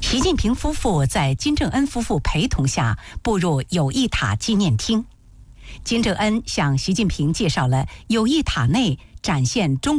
习近平夫妇在金正恩夫妇陪同下步入友谊塔纪念厅。金正恩向习近平介绍了友谊塔内展现中